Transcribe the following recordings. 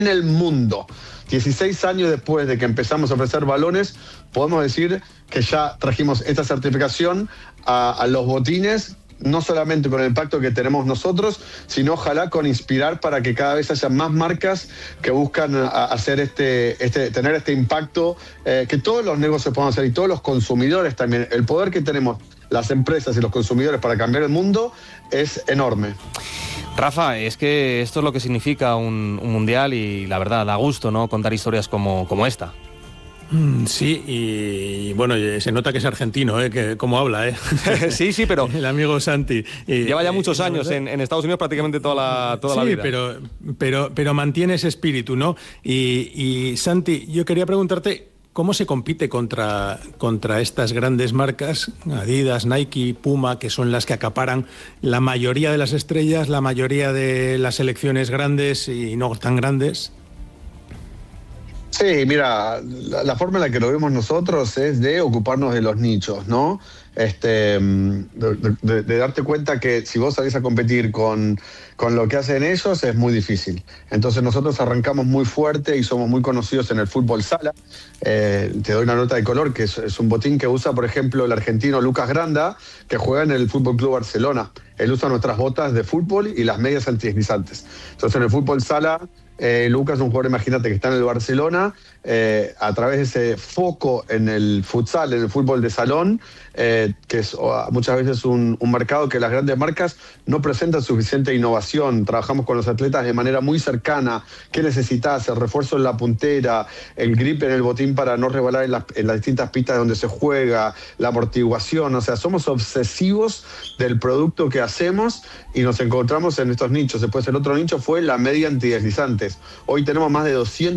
el mundo. 16 años después de que empezamos a ofrecer balones, podemos decir que ya trajimos esta certificación a los botines, no solamente con el impacto que tenemos nosotros, sino ojalá con inspirar para que cada vez haya más marcas que buscan hacer tener este impacto, que todos los negocios puedan hacer y todos los consumidores también. El poder que tenemos las empresas y los consumidores para cambiar el mundo es enorme. Rafa, es que esto es lo que significa un mundial y la verdad, da gusto, ¿no?, contar historias como esta. Sí, y bueno, se nota que es argentino, que cómo habla, Sí, pero el amigo Santi. Lleva ya muchos años en Estados Unidos, prácticamente toda la vida. Sí, pero mantiene ese espíritu, ¿no? Y Santi, yo quería preguntarte, ¿cómo se compite contra estas grandes marcas, Adidas, Nike, Puma, que son las que acaparan la mayoría de las estrellas, la mayoría de las selecciones grandes y no tan grandes? Sí, mira, la forma en la que lo vemos nosotros es de ocuparnos de los nichos, ¿no? De darte cuenta que si vos salís a competir con lo que hacen ellos es muy difícil. Entonces nosotros arrancamos muy fuerte y somos muy conocidos en el fútbol sala. Te doy una nota de color, que es un botín que usa, por ejemplo, el argentino Lucas Granda, que juega en el Fútbol Club Barcelona. Él usa nuestras botas de fútbol y las medias antideslizantes. Entonces en el fútbol sala, Lucas es un jugador, imagínate, que está en el Barcelona, a través de ese foco en el futsal, en el fútbol de salón, que es muchas veces un mercado que las grandes marcas no presentan suficiente innovación. Trabajamos con los atletas de manera muy cercana. ¿Qué necesitas? El refuerzo en la puntera, el grip en el botín para no resbalar en las distintas pistas donde se juega, la amortiguación. O sea, somos obsesivos del producto que hacemos y nos encontramos en estos nichos. Después el otro nicho fue la media antideslizantes. Hoy tenemos más de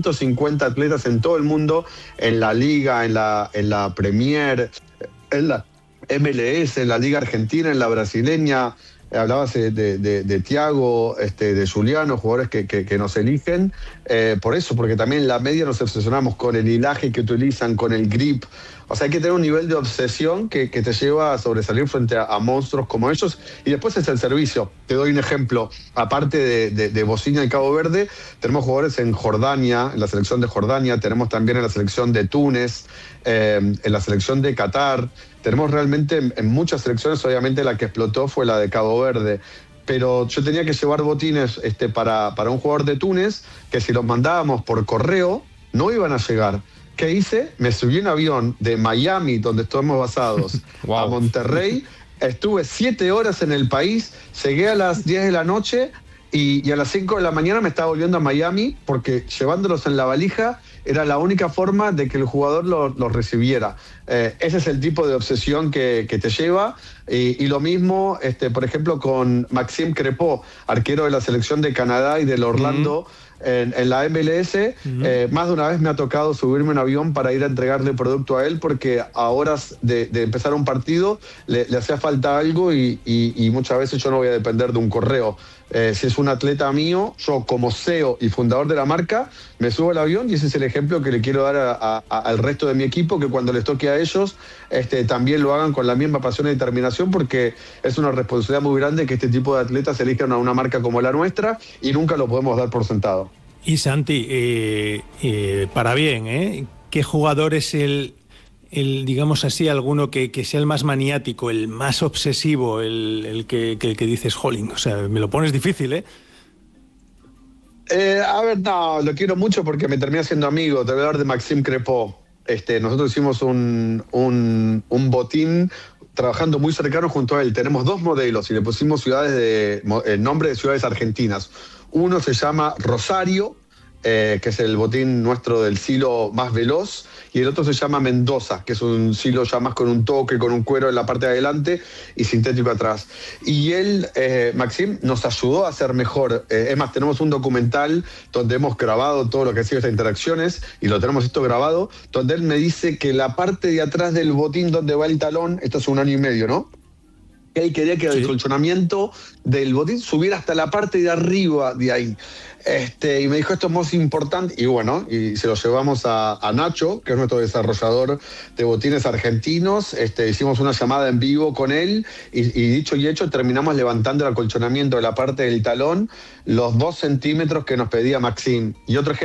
250 atletas en todo el mundo, en la Liga, en la Premier, en la MLS, en la Liga Argentina, en la brasileña. Hablabas de Thiago, de Juliano, jugadores que nos eligen. Por eso, porque también en la media nos obsesionamos con el hilaje que utilizan, con el grip. O sea, hay que tener un nivel de obsesión que te lleva a sobresalir frente a monstruos como ellos. Y después es el servicio. Te doy un ejemplo. Aparte de Bosnia y Cabo Verde, tenemos jugadores en Jordania, en la selección de Jordania, tenemos también en la selección de Túnez, en la selección de Qatar. Tenemos realmente en muchas selecciones, obviamente la que explotó fue la de Cabo Verde. Pero yo tenía que llevar botines para un jugador de Túnez, que si los mandábamos por correo, no iban a llegar. ¿Qué hice? Me subí en un avión de Miami, donde estamos basados, wow, a Monterrey. Estuve 7 horas en el país, llegué a las 10 de la noche y a las 5 de la mañana me estaba volviendo a Miami, porque llevándolos en la valija era la única forma de que el jugador los recibiera. Ese es el tipo de obsesión que te lleva. Y lo mismo, por ejemplo, con Maxime Crépeau, arquero de la selección de Canadá y del Orlando, en la MLS. Más de una vez me ha tocado subirme en un avión para ir a entregarle producto a él, porque a horas de empezar un partido le hacía falta algo y muchas veces yo no voy a depender de un correo. Si es un atleta mío, yo como CEO y fundador de la marca, me subo al avión y ese es el ejemplo que le quiero dar al resto de mi equipo, que cuando les toque a ellos también lo hagan con la misma pasión y determinación, porque es una responsabilidad muy grande que este tipo de atletas elijan a una marca como la nuestra y nunca lo podemos dar por sentado. Y Santi, para bien, ¿qué jugador es el digamos así, alguno que sea el más maniático, el más obsesivo, el que dices, jolín, o sea, me lo pones difícil, ¿eh? A ver, no, lo quiero mucho porque me terminé siendo amigo. Te voy a hablar de Maxime Crépeau. Nosotros hicimos un botín trabajando muy cercano junto a él. Tenemos 2 modelos y le pusimos el nombre de ciudades argentinas. Uno se llama Rosario, que es el botín nuestro del silo más veloz, y el otro se llama Mendoza, que es un silo ya más con un toque, con un cuero en la parte de adelante y sintético atrás. Y él, Maxime, nos ayudó a hacer mejor. Es más, tenemos un documental donde hemos grabado todo lo que ha sido estas interacciones, y lo tenemos esto grabado, donde él me dice que la parte de atrás del botín donde va el talón, esto es 1 año y medio, ¿no? que él quería que el colchonamiento del botín subiera hasta la parte de arriba de ahí. Y me dijo, esto es más importante, y bueno, y se lo llevamos a Nacho, que es nuestro desarrollador de botines argentinos. Hicimos una llamada en vivo con él, y dicho y hecho, terminamos levantando el acolchonamiento de la parte del talón, los 2 centímetros que nos pedía Maxime. Y otro ejemplo